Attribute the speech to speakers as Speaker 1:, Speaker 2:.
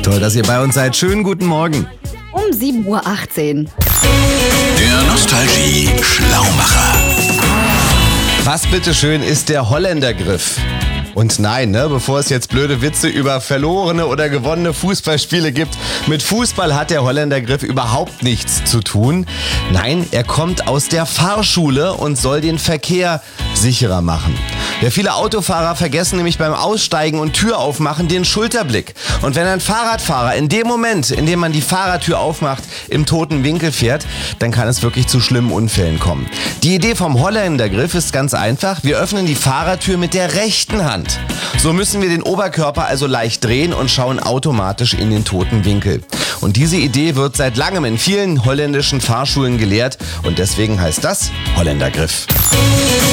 Speaker 1: Toll, dass ihr bei uns seid. Schönen guten Morgen.
Speaker 2: Um 7:18 Uhr.
Speaker 3: Der Nostalgie-Schlaumacher.
Speaker 1: Was bitteschön ist der Holländergriff? Und nein, bevor es jetzt blöde Witze über verlorene oder gewonnene Fußballspiele gibt, mit Fußball hat der Holländergriff überhaupt nichts zu tun. Nein, er kommt aus der Fahrschule und soll den Verkehr sicherer machen. Ja, viele Autofahrer vergessen nämlich beim Aussteigen und Tür aufmachen den Schulterblick. Und wenn ein Fahrradfahrer in dem Moment, in dem man die Fahrertür aufmacht, im toten Winkel fährt, dann kann es wirklich zu schlimmen Unfällen kommen. Die Idee vom Holländergriff ist ganz einfach. Wir öffnen die Fahrertür mit der rechten Hand. So müssen wir den Oberkörper also leicht drehen und schauen automatisch in den toten Winkel. Und diese Idee wird seit langem in vielen holländischen Fahrschulen gelehrt und deswegen heißt das Holländergriff.